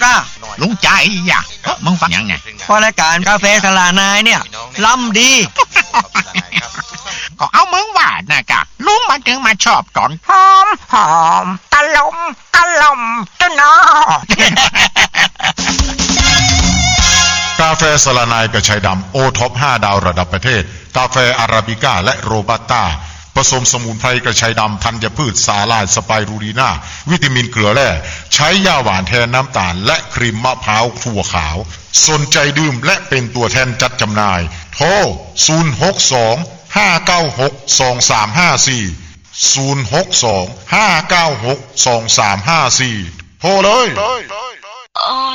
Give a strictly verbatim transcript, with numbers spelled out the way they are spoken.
ก้าลุงใจอ่ะมึงฟังยังไงพอรายการกาแฟสลานายเนี่ยล้ำดีก็เอามึงว่านะกะลุงมันถึงมาชอบตอนหอมหอมตะลมตะลมตะนอกาแฟสลานายกระชายดำโอท็อปห้าดาวระดับประเทศกาแฟอาราบิก้าและโรบัสต้าผสมสมุนไพรกระชายดำธัญพืชสาลายสไปรูลีนาวิตามินเกลือแร่ใช้ยาหวานแทนน้ำตาลและครีมมะพร้าวถั่วขาวสนใจดื่มและเป็นตัวแทนจัดจำหน่ายโทรศูนย์ หก สอง ห้า เก้า หก สอง สาม ห้า สี่ ศูนย์ หก สอง ห้า เก้า หก สอง สาม ห้า สี่โทรเลย